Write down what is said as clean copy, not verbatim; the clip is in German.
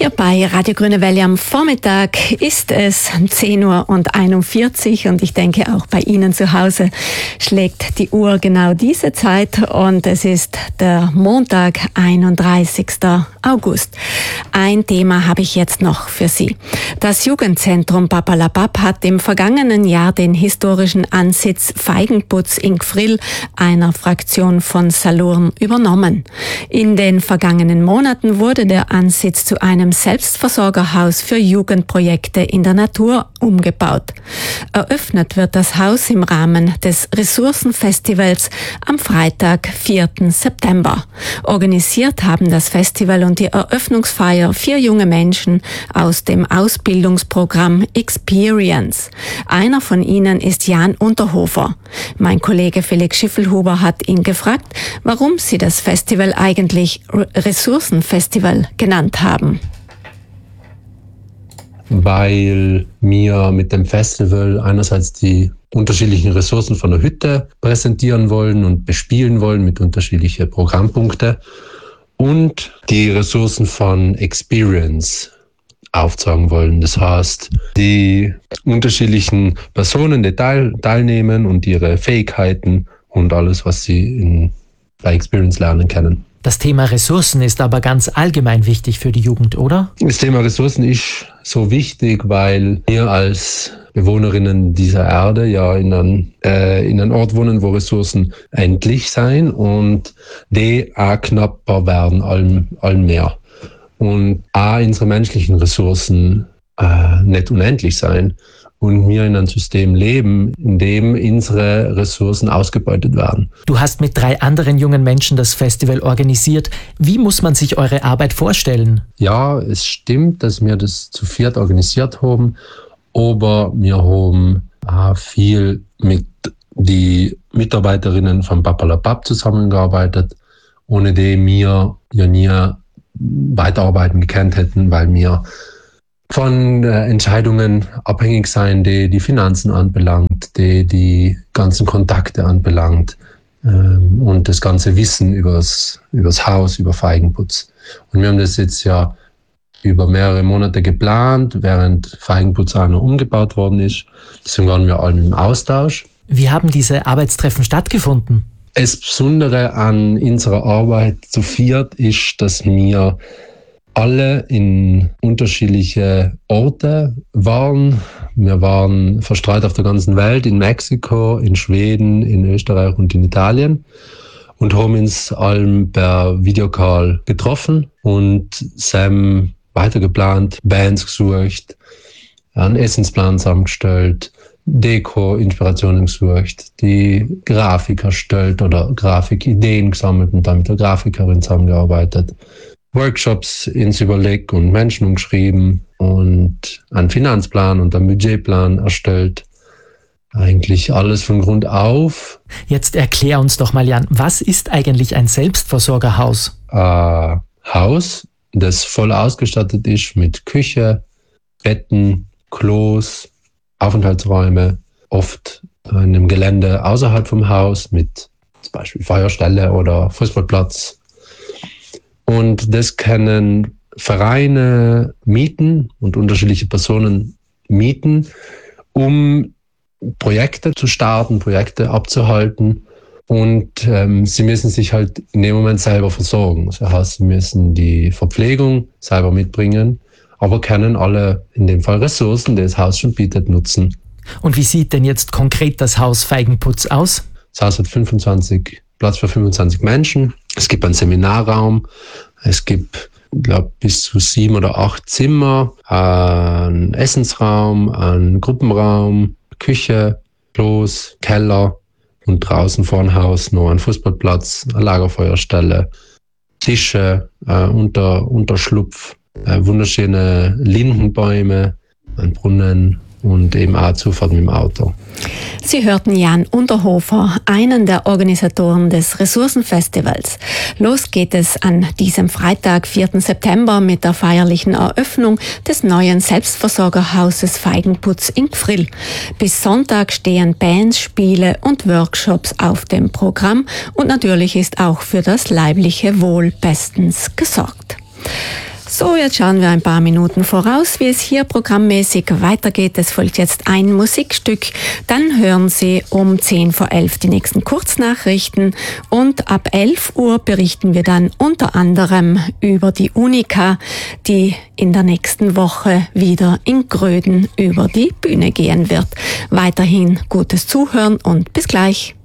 Hier bei Radio Grüne Welle am Vormittag ist es 10:41 Uhr und ich denke auch bei Ihnen zu Hause schlägt die Uhr genau diese Zeit und es ist der Montag, 31. August. Ein Thema habe ich jetzt noch für Sie. Das Jugendzentrum Papperlapapp hat im vergangenen Jahr den historischen Ansitz Feigenputz in Gfrill, einer Fraktion von Salurn, übernommen. In den vergangenen Monaten wurde der Ansitz zu einem Selbstversorgerhaus für Jugendprojekte in der Natur umgebaut. Eröffnet wird das Haus im Rahmen des Ressourcenfestivals am Freitag, 4. September. Organisiert haben das Festival und die Eröffnungsfeier 4 junge Menschen aus dem Ausbildungsprogramm Experience. Einer von ihnen ist Jan Unterhofer. Mein Kollege Felix Schiffelhuber hat ihn gefragt, warum sie das Festival eigentlich Ressourcenfestival genannt haben. Weil wir mit dem Festival einerseits die unterschiedlichen Ressourcen von der Hütte präsentieren wollen und bespielen wollen mit unterschiedlichen Programmpunkten und die Ressourcen von Experience aufzeigen wollen. Das heißt, die unterschiedlichen Personen, die teilnehmen und ihre Fähigkeiten und alles, was sie bei Experience lernen können. Das Thema Ressourcen ist aber ganz allgemein wichtig für die Jugend, oder? Das Thema Ressourcen ist so wichtig, weil wir als Bewohnerinnen dieser Erde ja in einem Ort wohnen, wo Ressourcen endlich sein und die auch knapper werden, allem mehr. Und auch unsere menschlichen Ressourcen nicht unendlich sein. Und wir in einem System leben, in dem unsere Ressourcen ausgebeutet werden. Du hast mit 3 anderen jungen Menschen das Festival organisiert. Wie muss man sich eure Arbeit vorstellen? Ja, es stimmt, dass wir das zu 4 organisiert haben, aber wir haben auch viel mit den Mitarbeiterinnen von Papperlapapp zusammengearbeitet, ohne die wir ja nie weiterarbeiten gekannt hätten, weil wir von Entscheidungen abhängig sein, die Finanzen anbelangt, die ganzen Kontakte anbelangt und das ganze Wissen übers Haus, über Feigenputz. Und wir haben das jetzt ja über mehrere Monate geplant, während Feigenputz auch noch umgebaut worden ist. Deswegen waren wir alle im Austausch. Wie haben diese Arbeitstreffen stattgefunden? Das Besondere an unserer Arbeit zu 4 ist, dass wir alle in unterschiedliche Orte waren. Wir waren verstreut auf der ganzen Welt, in Mexiko, in Schweden, in Österreich und in Italien und haben uns allem per Videocall getroffen und Sam weitergeplant, Bands gesucht, einen Essensplan zusammengestellt, Deko-Inspirationen gesucht, die Grafik erstellt oder Grafikideen gesammelt und dann mit der Grafikerin zusammengearbeitet. Workshops ins Überleg und Menschen umgeschrieben und einen Finanzplan und einen Budgetplan erstellt. Eigentlich alles von Grund auf. Jetzt erklär uns doch mal, Jan, was ist eigentlich ein Selbstversorgerhaus? Ein Haus, das voll ausgestattet ist mit Küche, Betten, Klos, Aufenthaltsräume, oft in einem Gelände außerhalb vom Haus mit zum Beispiel Feuerstelle oder Fußballplatz. Und das können Vereine mieten und unterschiedliche Personen mieten, um Projekte zu starten, Projekte abzuhalten. Und sie müssen sich halt in dem Moment selber versorgen. Das heißt, sie müssen die Verpflegung selber mitbringen, aber können alle, in dem Fall Ressourcen, die das Haus schon bietet, nutzen. Und wie sieht denn jetzt konkret das Haus Feigenputz aus? Das Haus hat Platz für 25 Menschen. Es gibt einen Seminarraum. Es gibt, glaube bis zu 7 oder 8 Zimmer, einen Essensraum, einen Gruppenraum, Küche, Klos, Keller und draußen vor dem Haus noch ein Fußballplatz, eine Lagerfeuerstelle, Tische, Unterschlupf, wunderschöne Lindenbäume, ein Brunnen und eben auch Zufahrt mit dem Auto. Sie hörten Jan Unterhofer, einen der Organisatoren des Ressourcenfestivals. Los geht es an diesem Freitag, 4. September, mit der feierlichen Eröffnung des neuen Selbstversorgerhauses Feigenputz in Gfrill. Bis Sonntag stehen Bands, Spiele und Workshops auf dem Programm und natürlich ist auch für das leibliche Wohl bestens gesorgt. So, jetzt schauen wir ein paar Minuten voraus, wie es hier programmmäßig weitergeht. Es folgt jetzt ein Musikstück. Dann hören Sie um 10 vor 11 die nächsten Kurznachrichten und ab 11 Uhr berichten wir dann unter anderem über die Unica, die in der nächsten Woche wieder in Gröden über die Bühne gehen wird. Weiterhin gutes Zuhören und bis gleich.